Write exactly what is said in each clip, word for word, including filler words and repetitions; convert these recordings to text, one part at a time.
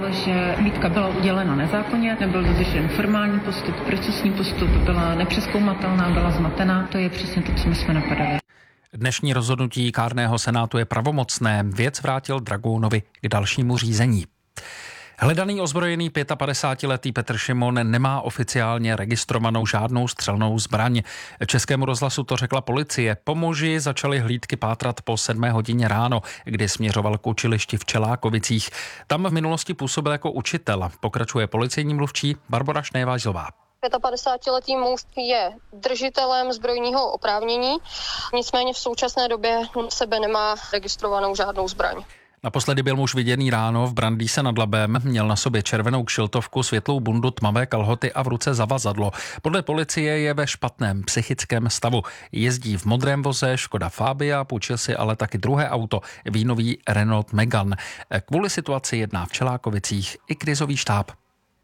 Že výtka byla udělena nezákonně, nebyl dodržen formální postup, procesní postup, byla nepřezkoumatelná, byla zmatená. To je přesně to, co my jsme napadali. Dnešní rozhodnutí kárného senátu je pravomocné. Věc vrátil Dragounovi k dalšímu řízení. Hledaný ozbrojený pětapadesátiletý Petr Šimon nemá oficiálně registrovanou žádnou střelnou zbraň. Českému rozhlasu to řekla policie. Po muži začaly hlídky pátrat po sedmé hodině ráno, kdy směřoval k učilišti v Čelákovicích. Tam v minulosti působil jako učitel. Pokračuje policejní mluvčí Barbora Šnévážová. pětapadesátiletý muž je držitelem zbrojního oprávnění, nicméně v současné době na sebe nemá registrovanou žádnou zbraň. Naposledy byl muž viděný ráno v Brandýse nad Labem, měl na sobě červenou kšiltovku, světlou bundu, tmavé kalhoty a v ruce zavazadlo. Podle policie je ve špatném psychickém stavu. Jezdí v modrém voze Škoda Fabia, půjčil si ale taky druhé auto, vínový Renault Megane. Kvůli situaci jedná v Čelákovicích i krizový štáb.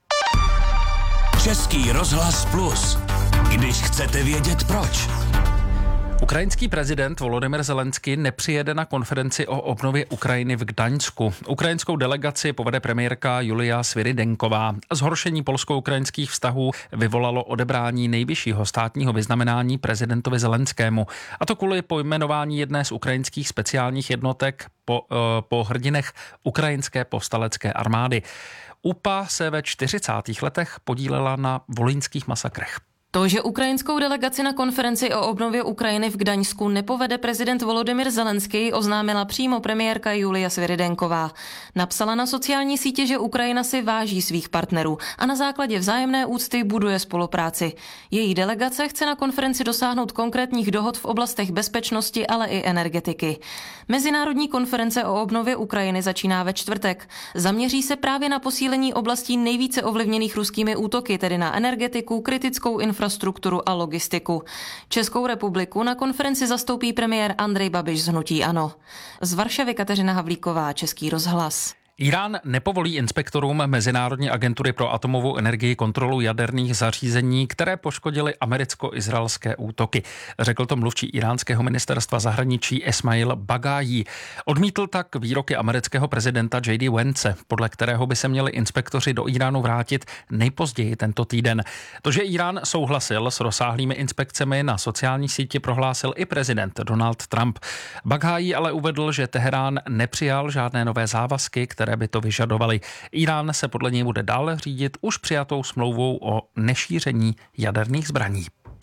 Český rozhlas Plus. Když chcete vědět proč. Ukrajinský prezident Volodymyr Zelenský nepřijede na konferenci o obnově Ukrajiny v Gdaňsku. Ukrajinskou delegaci povede premiérka Julia Svyrydenková. Zhoršení polsko-ukrajinských vztahů vyvolalo odebrání nejvyššího státního vyznamenání prezidentovi Zelenskému. A to kvůli pojmenování jedné z ukrajinských speciálních jednotek po, uh, po hrdinech ukrajinské povstalecké armády. U P A se ve čtyřicátých letech podílela na volynských masakrech. To, že ukrajinskou delegaci na konferenci o obnově Ukrajiny v Gdaňsku nepovede prezident Volodymyr Zelenský, oznámila přímo premiérka Julia Svyrydenková. Napsala na sociální sítě, že Ukrajina si váží svých partnerů a na základě vzájemné úcty buduje spolupráci. Její delegace chce na konferenci dosáhnout konkrétních dohod v oblastech bezpečnosti, ale i energetiky. Mezinárodní konference o obnově Ukrajiny začíná ve čtvrtek. Zaměří se právě na posílení oblastí nejvíce ovlivněných ruskými útoky, tedy na energetiku, kritickou infrastrukturu, infrastrukturu a logistiku. Českou republiku na konferenci zastoupí premiér Andrej Babiš z hnutí ANO. Z Varšavy Kateřina Havlíková, Český rozhlas. Irán nepovolí inspektorům Mezinárodní agentury pro atomovou energii kontrolu jaderných zařízení, které poškodily americko-izraelské útoky. Řekl to mluvčí iránského ministerstva zahraničí Esmail Bagájí. Odmítl tak výroky amerického prezidenta J D Vance, podle kterého by se měli inspektoři do Iránu vrátit nejpozději tento týden. To, že Irán souhlasil s rozsáhlými inspekcemi, na sociální síti prohlásil i prezident Donald Trump. Bagájí ale uvedl, že Teherán nepřijal žádné nové závazky, které které by to vyžadovaly. Irán se podle něj bude dále řídit už přijatou smlouvou o nešíření jaderných zbraní.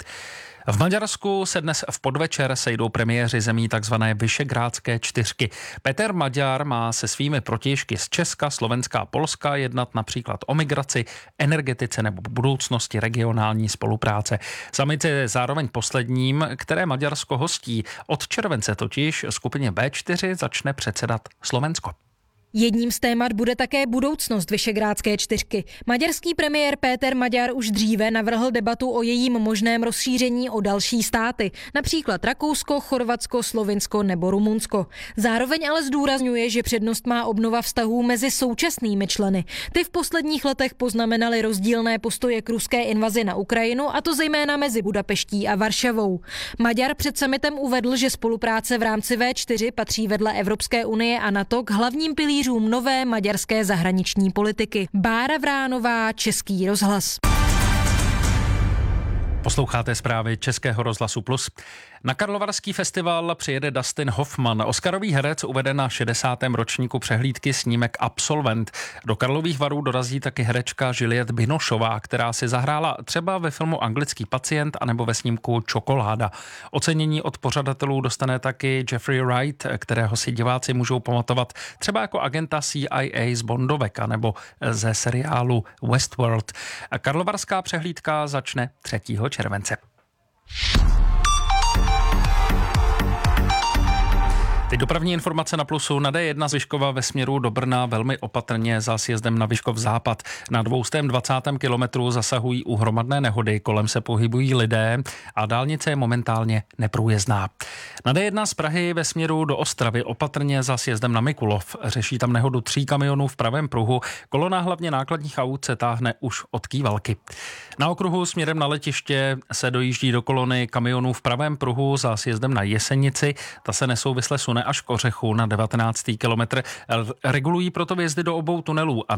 V Maďarsku se dnes v podvečer sejdou premiéři zemí takzvané Vyšegrádské čtyřky. Peter Maďar má se svými protějšky z Česka, Slovenska a Polska jednat například o migraci, energetice nebo budoucnosti regionální spolupráce. Summit je zároveň posledním, které Maďarsko hostí. Od července totiž skupině B čtyři začne předsedat Slovensko. Jedním z témat bude také budoucnost Vyšegrádské čtyřky. Maďarský premiér Péter Maďar už dříve navrhl debatu o jejím možném rozšíření o další státy, například Rakousko, Chorvatsko, Slovinsko nebo Rumunsko. Zároveň ale zdůrazňuje, že přednost má obnova vztahů mezi současnými členy. Ty v posledních letech poznamenaly rozdílné postoje k ruské invazi na Ukrajinu, a to zejména mezi Budapeští a Varšavou. Maďar před summitem uvedl, že spolupráce v rámci V čtyři patří vedle Evropské unie a NATO k hlavním pilířům nové maďarské zahraniční politiky. Bára Vránová, Český rozhlas. Posloucháte zprávy Českého rozhlasu Plus. Na Karlovarský festival přijede Dustin Hoffman. Oscarový herec uvede na šedesátém ročníku přehlídky snímek Absolvent. Do Karlových Varů dorazí taky herečka Juliette Binošová, která si zahrála třeba ve filmu Anglický pacient anebo ve snímku Čokoláda. Ocenění od pořadatelů dostane taky Jeffrey Wright, kterého si diváci můžou pamatovat třeba jako agenta C I A z Bondovek nebo ze seriálu Westworld. Karlovarská přehlídka začne třetího července. Teď dopravní informace na Plusu. Na D jedna z Vyškova ve směru do Brna velmi opatrně za sjezdem na Vyškov západ. Na dvoustém dvacátém kilometru zasahují u hromadné nehody, kolem se pohybují lidé a dálnice je momentálně neprůjezdná. Na D jedna z Prahy ve směru do Ostravy opatrně za sjezdem na Mikulov. Řeší tam nehodu tří kamionů v pravém pruhu. Kolona hlavně nákladních aut se táhne už od Kývalky. Na okruhu směrem na letiště se dojíždí do kolony kamionů v pravém pruhu za sjezdem na Jesenici. Ta se nesouvisle sune až k Ořechu na devatenáctý kilometr. Regulují proto vjezdy do obou tunelů a